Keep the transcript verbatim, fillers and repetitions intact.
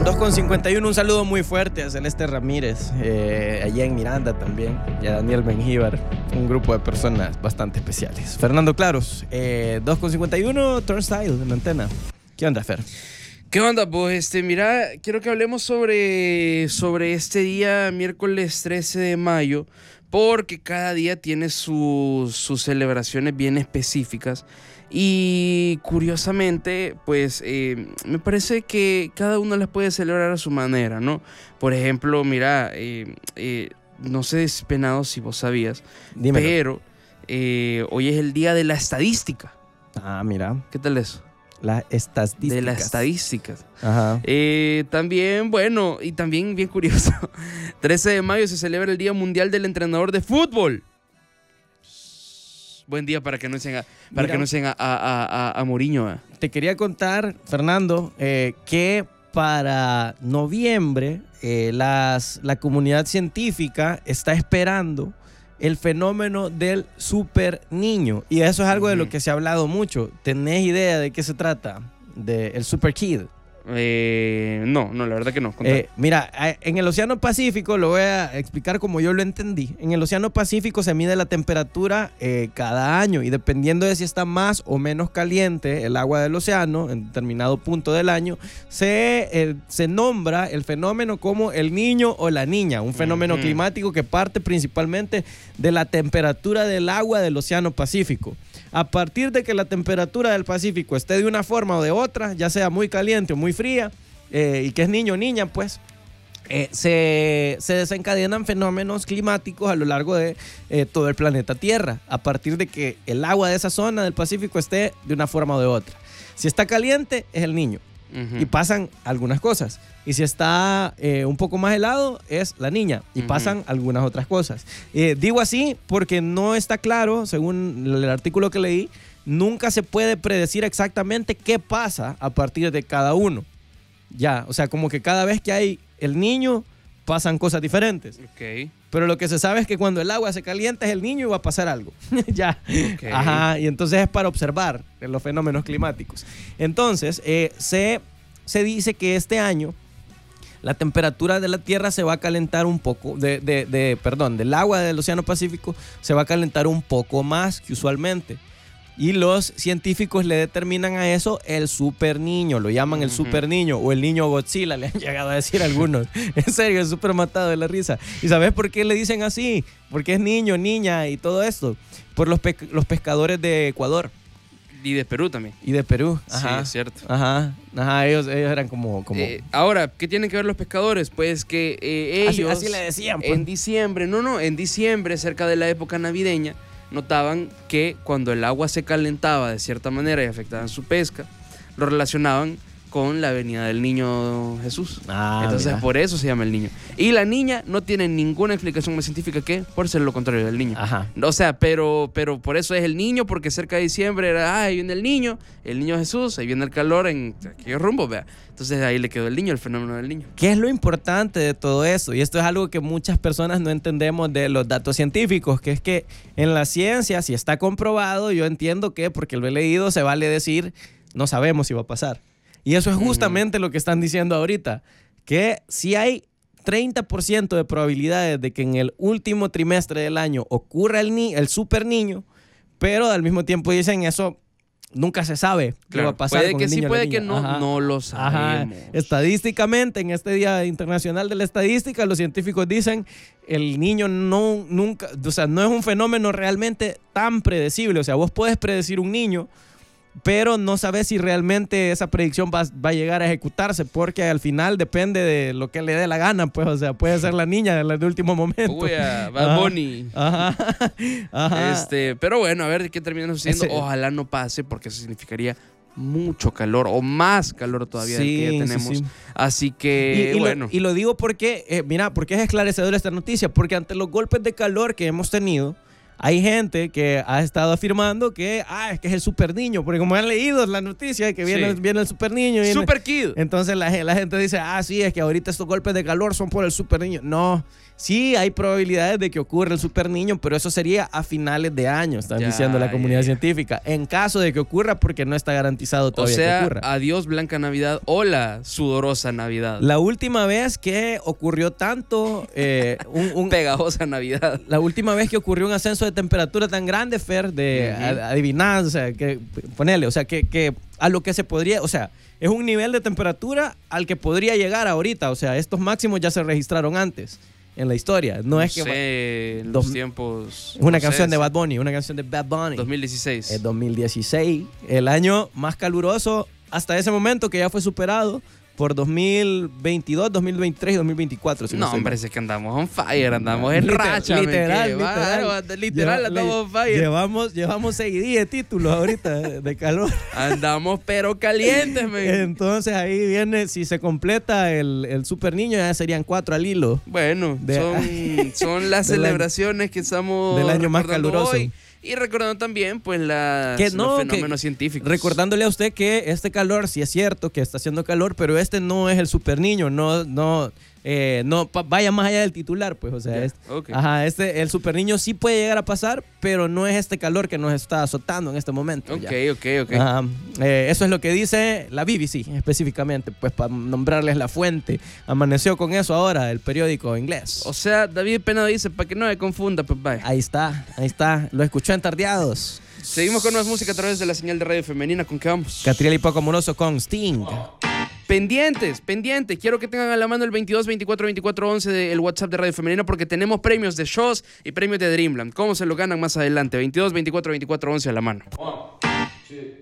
dos con cincuenta y uno, un saludo muy fuerte a Celeste Ramírez, eh, allá en Miranda también, y a Daniel Mengíbar, un grupo de personas bastante especiales. Fernando Claros, eh, dos con cincuenta y uno, Turnstile en antena. ¿Qué onda, Fer? ¿Qué onda? Pues este, mira, quiero que hablemos sobre, sobre este día, miércoles trece de mayo, porque cada día tiene sus, sus celebraciones bien específicas. Y curiosamente, pues eh, me parece que cada uno las puede celebrar a su manera, ¿no? Por ejemplo, mira, eh, eh, no sé, Despenado, si vos sabías, Dímelo. pero eh, hoy es el día de la estadística. Ah, mira. ¿Qué tal eso? Las estadísticas. De las estadísticas. Ajá. Eh, también, bueno, y también bien curioso, trece de mayo se celebra el Día Mundial del Entrenador de Fútbol. Buen día para que no sean a, para Mira, que no sean a, a, a, a Mourinho. ¿eh? Te quería contar, Fernando, eh, que para noviembre eh, las, la comunidad científica está esperando el fenómeno del super niño. Y eso es algo uh-huh. de lo que se ha hablado mucho. ¿Tenés idea de qué se trata? Del super kid. Eh, no, no, la verdad que no. Eh, mira, en el Océano Pacífico, lo voy a explicar como yo lo entendí. En el Océano Pacífico se mide la temperatura eh, cada año y dependiendo de si está más o menos caliente el agua del océano en determinado punto del año, se, eh, se nombra el fenómeno como el niño o la niña, un fenómeno uh-huh. climático que parte principalmente de la temperatura del agua del Océano Pacífico. A partir de que la temperatura del Pacífico esté de una forma o de otra, ya sea muy caliente o muy fría, eh, y que es niño o niña, pues, eh, se, se desencadenan fenómenos climáticos a lo largo de eh, todo el planeta Tierra, a partir de que el agua de esa zona del Pacífico esté de una forma o de otra. Si está caliente, es el niño. Uh-huh. Y pasan algunas cosas. Y si está eh, un poco más helado, es la niña. Y uh-huh. pasan algunas otras cosas. Eh, digo así porque no está claro, según el artículo que leí, nunca se puede predecir exactamente qué pasa a partir de cada uno. Ya, o sea, como que cada vez que hay el niño, pasan cosas diferentes. Okay. Pero lo que se sabe es que cuando el agua se calienta es el niño y va a pasar algo. Ya. Okay. Ajá. Y entonces es para observar los fenómenos climáticos. Entonces, eh, se, se dice que este año la temperatura de la Tierra se va a calentar un poco, de, de, de, perdón, del agua del Océano Pacífico se va a calentar un poco más que usualmente. Y los científicos le determinan a eso el super niño, lo llaman uh-huh. el super niño o el niño Godzilla, le han llegado a decir algunos. En serio, es súper matado de la risa. ¿Y sabes por qué le dicen así? Porque es niño, niña y todo esto. Por los, pe- los pescadores de Ecuador. Y de Perú también. Y de Perú. Ajá. Sí, es cierto. Ajá, ajá, ellos, ellos eran como... como... Eh, ahora, ¿qué tienen que ver los pescadores? Pues que eh, ellos... Así, así le decían. Pues. En diciembre, no, no, en diciembre, cerca de la época navideña, notaban que cuando el agua se calentaba de cierta manera y afectaba su pesca, lo relacionaban con la venida del niño Jesús. Ah, Entonces mira. Por eso se llama el niño. Y la niña no tiene ninguna explicación más científica que por ser lo contrario del niño. Ajá. O sea, pero, pero por eso es el niño, porque cerca de diciembre era, ah, ahí viene el niño, el niño Jesús, ahí viene el calor en aquellos rumbos, vea. Entonces ahí le quedó el niño, el fenómeno del niño. ¿Qué es lo importante de todo eso? Y esto es algo que muchas personas no entendemos de los datos científicos, que es que en la ciencia, si está comprobado, yo entiendo que, porque lo he leído, se vale decir, no sabemos si va a pasar. Y eso es justamente uh-huh. lo que están diciendo ahorita, que si hay treinta por ciento de probabilidades de que en el último trimestre del año ocurra el, ni- el super niño, pero al mismo tiempo dicen eso nunca se sabe claro, qué va a pasar puede con que el sí, niño puede la que niña. no, no lo sabemos. Ajá. Estadísticamente, en este Día Internacional de la Estadística, los científicos dicen el niño no, nunca, o sea, no es un fenómeno realmente tan predecible. O sea, vos podés predecir un niño, pero no sabes si realmente esa predicción va, va a llegar a ejecutarse, porque al final depende de lo que le dé la gana, pues, o sea, puede ser la niña de último momento. Uy, a Bad Bunny. Ajá, ajá. Este, pero bueno, a ver qué termina sucediendo. Ese... Ojalá no pase, porque eso significaría mucho calor o más calor todavía sí, del que ya tenemos. Sí, sí. Así que, y, y bueno. Lo, y lo digo porque, eh, mira, porque es esclarecedor esta noticia, porque ante los golpes de calor que hemos tenido, hay gente que ha estado afirmando que, ah, es que es el super niño, porque como han leído la noticia que viene, Sí. viene el super niño. Viene, Super Kid. entonces la, la gente dice, ah, sí, es que ahorita estos golpes de calor son por el super niño. No, sí hay probabilidades de que ocurra el super niño, pero eso sería a finales de año, están Ya, diciendo la comunidad ya, ya. científica. En caso de que ocurra, porque no está garantizado O todavía sea, que ocurra. adiós Blanca Navidad. Hola, sudorosa Navidad. La última vez que ocurrió tanto, eh, un, un- Pegajosa Navidad. la última vez que ocurrió un ascenso de temperatura tan grande, Fer, de Ujú. a- adivinar, o sea, que ponele, o sea, que, que a lo que se podría, o sea, es un nivel de temperatura al que podría llegar ahorita, o sea, estos máximos ya se registraron antes en la historia, no, es que va- sé, en dos- los tiempos. una no canción sé, de sí. Bad Bunny, una canción de Bad Bunny. dos mil dieciséis. Es dos mil dieciséis, el año más caluroso hasta ese momento, que ya fue superado por dos mil veintidós, dos mil veintitrés y dos mil veinticuatro. Si No, estoy hombre, mal. es que andamos on fire, andamos en Liter- racha. men, literal, que literal. bárbaro, literal, Lleva- andamos le- on fire. Llevamos, llevamos seis días de títulos ahorita de, de calor. Andamos pero calientes, men. Entonces ahí viene, si se completa el, el super niño, ya serían cuatro al hilo. Bueno, De- son, son las del año- celebraciones que estamos del año más recordando caluroso. hoy. Y recordando también, pues, las, Que no, los que- fenómenos científicos. Recordándole a usted que este calor, sí es cierto que está haciendo calor, pero este no es el super niño, no, no, eh, no pa- vaya más allá del titular, pues, o sea, Ya, este, ok. ajá, este, el super niño sí puede llegar a pasar, pero no es este calor que nos está azotando en este momento. Ok, ya. ok, ok. Ajá, eh, eso es lo que dice la B B C específicamente, pues para nombrarles la fuente. Amaneció con eso ahora el periódico inglés. O sea, David Pena dice, para que no me confunda, pues vaya. Ahí está, ahí está, lo escuchó en Tardeados. Seguimos con más música a través de la señal de radio femenina. ¿Con qué vamos? Catriel y Poco Amoroso con Sting. Pendientes, pendientes. Quiero que tengan a la mano el veintidós veinticuatro veinticuatro once del WhatsApp de Radio Femenina porque tenemos premios de shows y premios de Dreamland. ¿Cómo se lo ganan más adelante? veintidós veinticuatro veinticuatro once a la mano. One, two.